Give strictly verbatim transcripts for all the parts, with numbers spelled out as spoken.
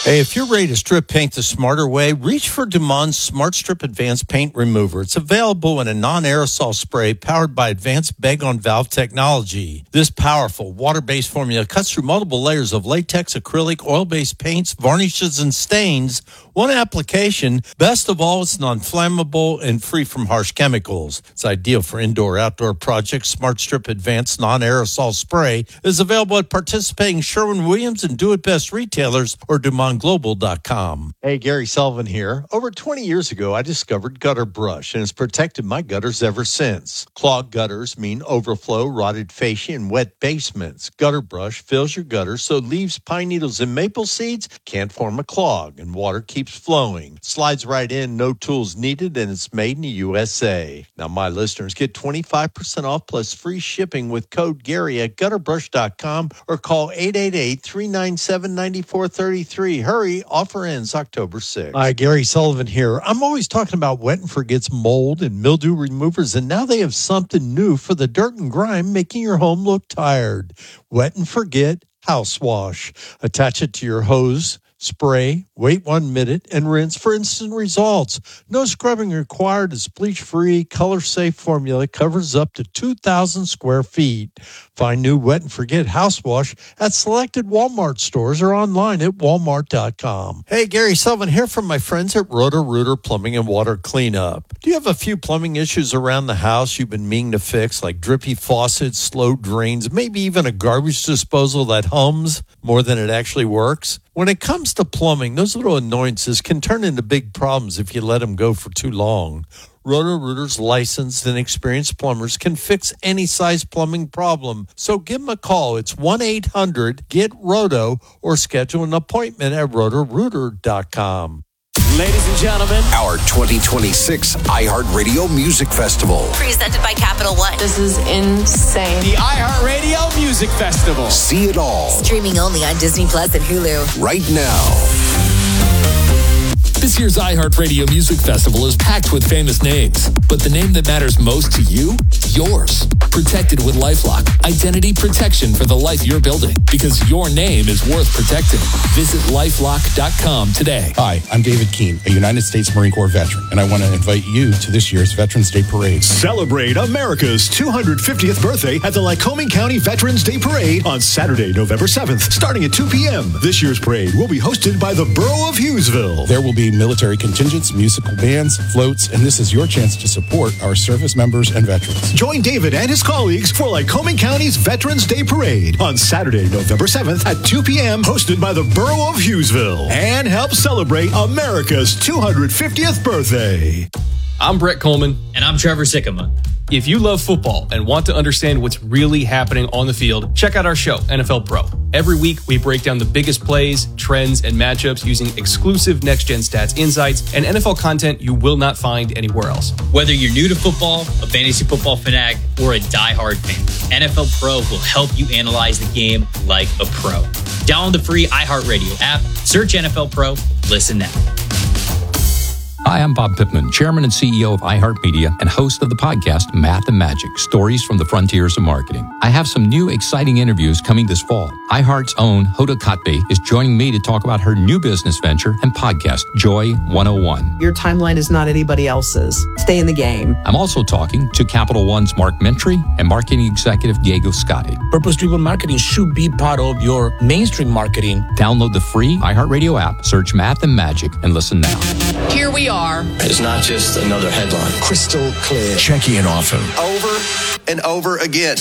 Hey, if you're ready to strip paint the smarter way, reach for Dumond's Smart Strip Advanced Paint Remover. It's available in a non-aerosol spray powered by advanced bag-on-valve technology. This powerful water-based formula cuts through multiple layers of latex, acrylic, oil-based paints, varnishes, and stains. One application. Best of all, it's non-flammable and free from harsh chemicals. It's ideal for indoor-outdoor projects. Smart Strip Advanced Non-Aerosol Spray is available at participating Sherwin-Williams and Do-It-Best retailers or Dumond Global dot com. Hey, Gary Sullivan here. Over twenty years ago, I discovered Gutter Brush, and it's protected my gutters ever since. Clogged gutters mean overflow, rotted fascia, and wet basements. Gutter Brush fills your gutters so leaves, pine needles, and maple seeds can't form a clog, and water keeps flowing. Slides right in, no tools needed, and it's made in the U S A. Now, my listeners get twenty-five percent off plus free shipping with code Gary at gutter brush dot com or call eight eight eight, three nine seven, nine four three three. Hurry, offer ends October sixth. Hi, Gary Sullivan here. I'm always talking about Wet and Forget's mold and mildew removers, and now they have something new for the dirt and grime, making your home look tired. Wet and Forget House Wash. Attach it to your hose, spray, wait one minute, and rinse for instant results. No scrubbing required. It's bleach-free, color-safe formula. Covers up to two thousand square feet. Find new Wet and Forget House Wash at selected Walmart stores or online at walmart dot com. Hey, Gary Sullivan here from my friends at Roto-Rooter Plumbing and Water Cleanup. Do you have a few plumbing issues around the house you've been meaning to fix, like drippy faucets, slow drains, maybe even a garbage disposal that hums more than it actually works? When it comes to plumbing, those little annoyances can turn into big problems if you let them go for too long. Roto-Rooter's licensed and experienced plumbers can fix any size plumbing problem. So give them a call. It's one eight hundred get roto or schedule an appointment at roto rooter dot com. Ladies and gentlemen, our twenty twenty-six iHeartRadio Music Festival. Presented by Capital One. This is insane. The iHeartRadio Music Festival. See it all. Streaming only on Disney Plus and Hulu. Right now. This year's iHeartRadio Music Festival is packed with famous names, but the name that matters most to you? Yours. Protected with LifeLock. Identity protection for the life you're building, because your name is worth protecting. Visit lifelock dot com today. Hi, I'm David Keene, a United States Marine Corps veteran, and I want to invite you to this year's Veterans Day Parade. Celebrate America's two hundred fiftieth birthday at the Lycoming County Veterans Day Parade on Saturday, November seventh, starting at two p.m. This year's parade will be hosted by the Borough of Hughesville. There will be military contingents, musical bands, floats, and this is your chance to support our service members and veterans. Join David and his colleagues for Lycoming County's Veterans Day Parade on Saturday, November seventh at two p.m. hosted by the Borough of Hughesville, and help celebrate America's two hundred fiftieth birthday. I'm Brett Coleman. And I'm Trevor Sikkema. If you love football and want to understand what's really happening on the field, check out our show, N F L Pro. Every week, we break down the biggest plays, trends, and matchups using exclusive next-gen stats insights and N F L content you will not find anywhere else. Whether you're new to football, a fantasy football fanatic, or a diehard fan, N F L Pro will help you analyze the game like a pro. Download the free iHeartRadio app, search N F L Pro, listen now. Hi, I'm Bob Pittman, Chairman and C E O of iHeartMedia and host of the podcast Math and Magic, Stories from the Frontiers of Marketing. I have some new exciting interviews coming this fall. iHeart's own Hoda Kotb is joining me to talk about her new business venture and podcast, Joy one oh one. Your timeline is not anybody else's. Stay in the game. I'm also talking to Capital One's Mark Mentry and marketing executive Diego Scotti. Purpose-driven marketing should be part of your mainstream marketing. Download the free iHeartRadio app, search Math and Magic, and listen now. Here we are. It's not just another headline. Crystal clear. Checking in often. Over and over again.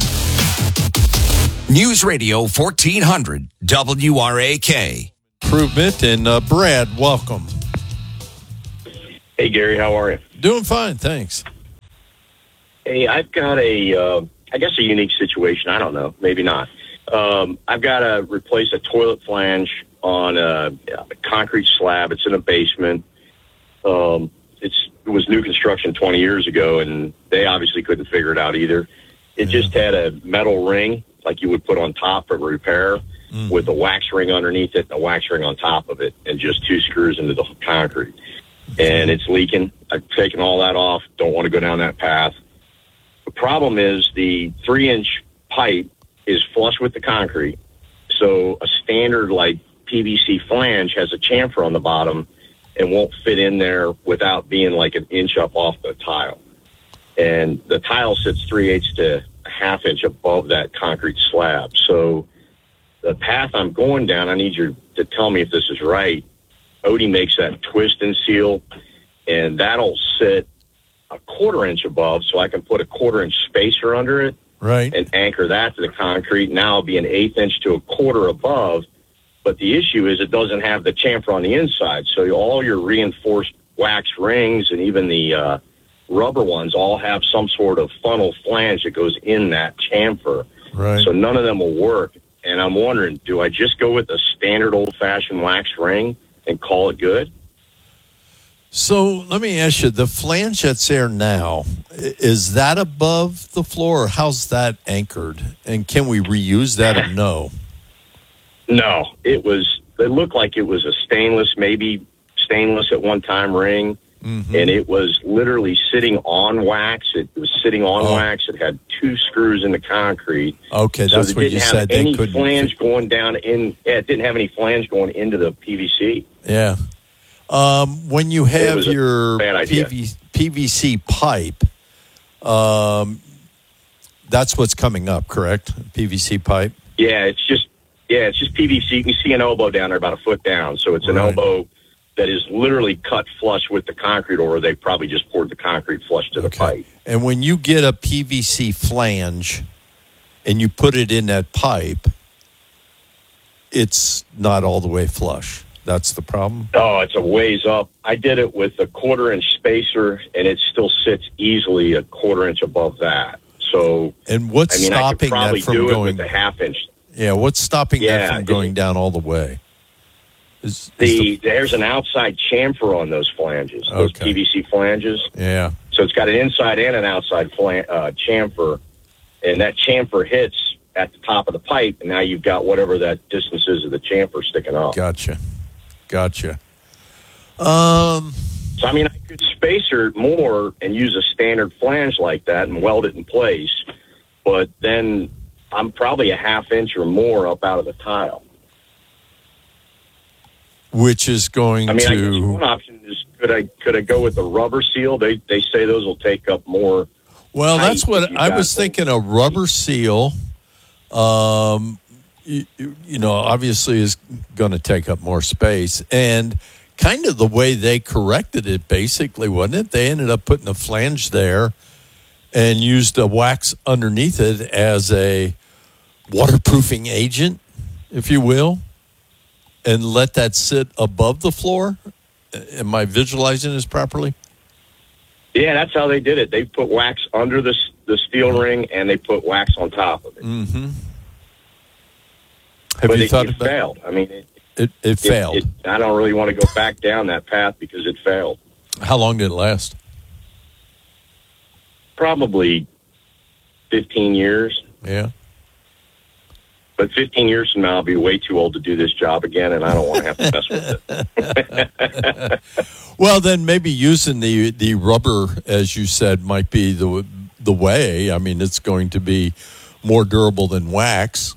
News Radio fourteen hundred W R A K. Improvement and uh, Brad, welcome. Hey, Gary, how are you? Doing fine, thanks. Hey, I've got a, uh, I guess a unique situation. I don't know, maybe not. Um, I've got to replace a toilet flange on a, a concrete slab. It's in a basement. Um, it's, it was new construction twenty years ago, and they obviously couldn't figure it out either. It yeah. just had a metal ring like you would put on top of a repair mm. with a wax ring underneath it and a wax ring on top of it, and just two screws into the concrete. And it's leaking. I've taken all that off. Don't want to go down that path. The problem is the three-inch pipe is flush with the concrete. So a standard, like, P V C flange has a chamfer on the bottom and won't fit in there without being like an inch up off the tile. And the tile sits three-eighths to a half inch above that concrete slab. So the path I'm going down, I need you to tell me if this is right. Odie makes that twist and seal, and that'll sit a quarter inch above, so I can put a quarter inch spacer under it, right, and anchor that to the concrete. Now it'll be an eighth inch to a quarter above. But the issue is it doesn't have the chamfer on the inside. So all your reinforced wax rings and even the uh, rubber ones all have some sort of funnel flange that goes in that chamfer. Right. So none of them will work. And I'm wondering, do I just go with a standard old-fashioned wax ring and call it good? So let me ask you, the flange that's there now, is that above the floor, or how's that anchored? And can we reuse that or no? No, it was, it looked like it was a stainless, maybe stainless at one time ring. Mm-hmm. And it was literally sitting on wax. It was sitting on oh. wax. It had two screws in the concrete. Okay, so that's it what didn't you have said. Any they couldn't flange going down in. Yeah, it didn't have any flange going into the P V C. Yeah. Um, when you have your P V, P V C pipe, um, that's what's coming up, correct? P V C pipe. Yeah, it's just yeah, it's just P V C. You can see an elbow down there, about a foot down. So it's an right. elbow that is literally cut flush with the concrete, or they probably just poured the concrete flush to the okay. pipe. And when you get a P V C flange and you put it in that pipe, it's not all the way flush. That's the problem? Oh, it's a ways up. I did it with a quarter inch spacer, and it still sits easily a quarter inch above that. So, and what's I mean, stopping I could probably that from do going? It with a half inch. Yeah, what's stopping yeah, that from going down all the way? Is, is the, the there's an outside chamfer on those flanges, those okay. P V C flanges. Yeah. So it's got an inside and an outside flan, uh, chamfer, and that chamfer hits at the top of the pipe, and now you've got whatever that distance is of the chamfer sticking up. Gotcha. Gotcha. Um. So, I mean, I could spacer it more and use a standard flange like that and weld it in place, but then I'm probably a half inch or more up out of the tile. Which is going I mean, to... I guess one option is, could I could I go with the rubber seal? They they say those will take up more. Well, that's what I was thinking, a rubber seal, um, you, you know, obviously is going to take up more space. And kind of the way they corrected it, basically, wasn't it? They ended up putting a flange there and used a wax underneath it as a waterproofing agent, if you will, and let that sit above the floor. Am I visualizing this properly? Yeah, that's how they did it. They put wax under the the steel ring, and they put wax on top of it. Mm-hmm. Have but you it, thought it about failed. I mean, it, it, it failed. It, it, I don't really want to go back down that path because it failed. How long did it last? Probably fifteen years. Yeah. But fifteen years from now, I'll be way too old to do this job again, and I don't want to have to mess with it. Well, then maybe using the the rubber, as you said, might be the the way. I mean, it's going to be more durable than wax.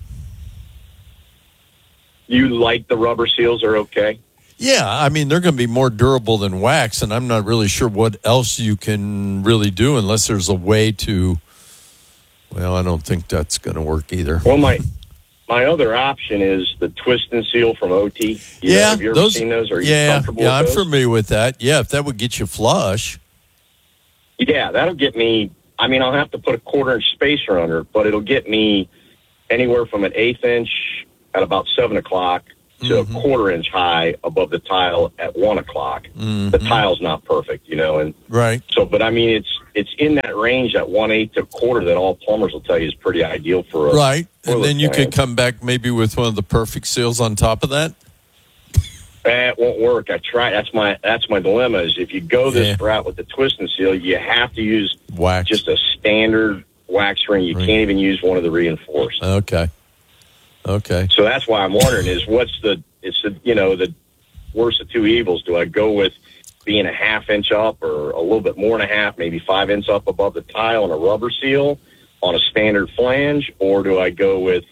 You like the rubber seals are okay? Yeah, I mean, they're going to be more durable than wax, and I'm not really sure what else you can really do unless there's a way to, well, I don't think that's going to work either. Well, my my other option is the twist and seal from O T. You yeah, know, have you ever those, seen those? Are you yeah, comfortable yeah, with I'm those? familiar with that. Yeah, if that would get you flush. Yeah, that'll get me, I mean, I'll have to put a quarter inch spacer under it, but it'll get me anywhere from an eighth inch at about seven o'clock to mm-hmm. a quarter inch high above the tile at one o'clock. Mm-hmm. The tile's not perfect, you know, and right. So, but I mean, it's it's in that range, that one eighth to a quarter that all plumbers will tell you is pretty ideal for a right. And then you flange. could come back maybe with one of the perfect seals on top of that. That won't work. I try. That's my that's my dilemma. Is if you go this yeah. route with the twist and seal, you have to use wax, just a standard wax ring. You right. can't even use one of the reinforced. Okay. Okay. So that's why I'm wondering is what's the, it's the, you know, the worst of two evils. Do I go with being a half inch up or a little bit more than a half, maybe five inches up above the tile and a rubber seal on a standard flange? Or do I go with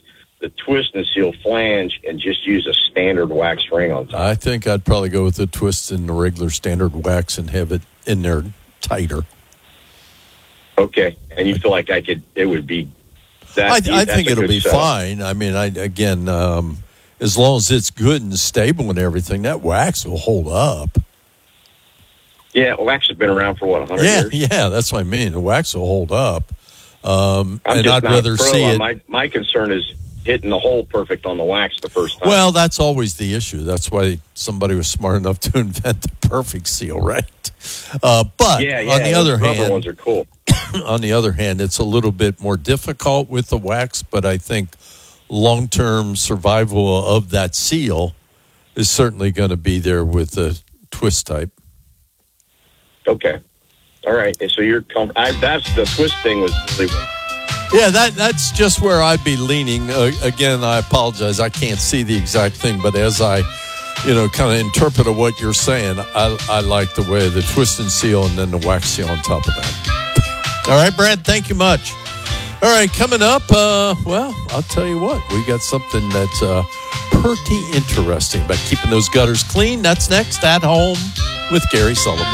the twist and seal flange and just use a standard wax ring on top? I think I'd probably go with the twist and the regular standard wax and have it in there tighter. Okay, and you feel like I could? It would be. That, I, I that's think a it'll good be setup. fine. I mean, I again, um, as long as it's good and stable and everything, that wax will hold up. Yeah, wax has been around for what, a hundred Yeah, years? yeah, that's what I mean. The wax will hold up, um, I'm and just I'd not rather a pro. see it. My my concern is hitting the hole perfect on the wax the first time. Well, that's always the issue. That's why somebody was smart enough to invent the perfect seal, right? Uh, but yeah, yeah, on the other rubber hand, ones are cool. on the other hand, it's a little bit more difficult with the wax, but I think long-term survival of that seal is certainly going to be there with the twist type. Okay, all right. And so you're com- I, that's the twist thing was. Yeah, that that's just where I'd be leaning. Uh, again, I apologize. I can't see the exact thing, but as I, you know, kind of interpret what you're saying, I, I like the way the twist and seal and then the wax seal on top of that. All right, Brad, thank you much. All right, coming up, uh, well, I'll tell you what, we got something that's uh, pretty interesting about keeping those gutters clean. That's next at Home with Gary Sullivan.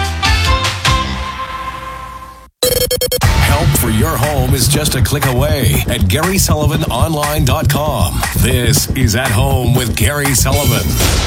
Help for your home is just a click away at Gary Sullivan Online dot com. This is At Home with Gary Sullivan.